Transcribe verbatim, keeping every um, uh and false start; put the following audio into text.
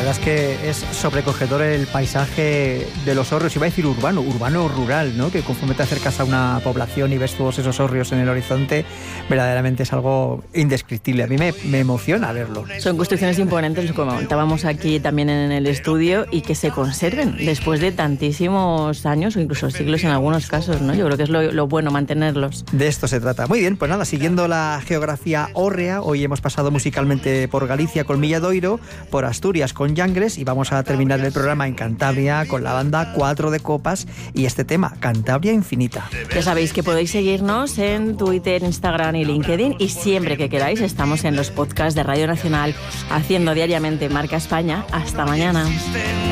verdad es que es sobrecogedor el paisaje de los hórreos. Iba a decir urbano, urbano o rural, ¿no? Que conforme te acercas a una población y ves todos esos hórreos en el horizonte, verdaderamente es algo indescriptible. A mí me, me emociona verlo. Son construcciones imponentes, como comentábamos aquí también en el estudio, y que se conserven después de tantísimos años o incluso siglos en algunos casos, ¿no? Yo creo que es lo, lo bueno mantenerlos. De esto se trata. Muy bien, pues nada, siguiendo la geografía hórrea, hoy hemos pasado musicalmente por Galicia con Milladoiro, por Asturias con Llangres, y vamos a terminar el programa en Cantabria con la banda Cuatro de Copas y este tema, Cantabria Infinita. Ya sabéis que podéis seguirnos en Twitter, Instagram y LinkedIn, y siempre que queráis estamos en los podcasts de Radio Nacional haciendo diariamente Marca España. Hasta mañana.